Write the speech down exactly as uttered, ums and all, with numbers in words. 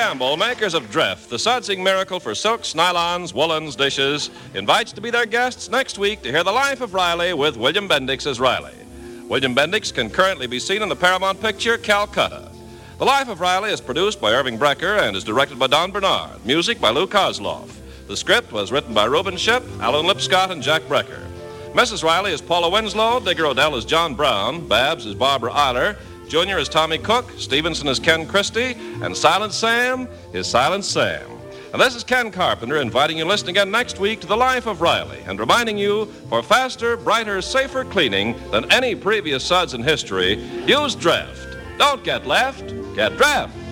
Gamble, makers of Dreft, the sudsing miracle for silks, nylons, woolens, dishes, invites to be their guests next week to hear The Life of Riley with William Bendix as Riley. William Bendix can currently be seen in the Paramount picture Calcutta. The Life of Riley is produced by Irving Brecker and is directed by Don Bernard. Music by Lou Kozloff. The script was written by Reuben Ship, Alan Lipscott, and Jack Brecker. Missus Riley is Paula Winslow, Digger Odell is John Brown, Babs is Barbara Eiler, Junior is Tommy Cook, Stevenson is Ken Christie, and Silent Sam is Silent Sam. And this is Ken Carpenter inviting you to listen again next week to The Life of Riley and reminding you, for faster, brighter, safer cleaning than any previous suds in history, use Dreft. Don't get left, get Dreft.